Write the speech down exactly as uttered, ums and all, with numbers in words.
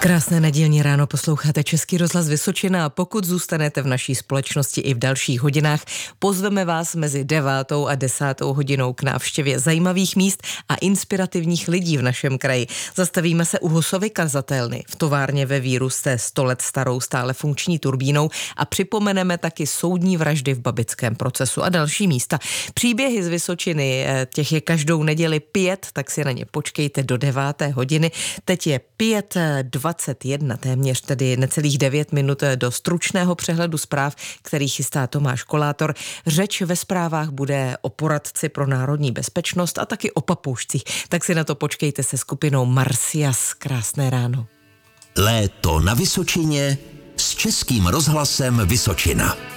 Krásné nedělní ráno, posloucháte Český rozhlas Vysočina a pokud zůstanete v naší společnosti i v dalších hodinách, pozveme vás mezi devátou a desátou hodinou k návštěvě zajímavých míst a inspirativních lidí v našem kraji. Zastavíme se u Husovy kazatelny v továrně ve Víru s té sto let starou stále funkční turbínou a připomeneme taky soudní vraždy v babickém procesu a další místa. Příběhy z Vysočiny, těch je každou neděli pět, tak si na ně počkejte do deváté hodiny. Teď je pět dvacet jedna, téměř tedy necelých devět minut do stručného přehledu zpráv, který chystá Tomáš Kolátor. Řeč ve zprávách bude o poradci pro národní bezpečnost a taky o papoušcích. Tak si na to počkejte se skupinou Marcias. Krásné ráno. Léto na Vysočině s Českým rozhlasem Vysočina.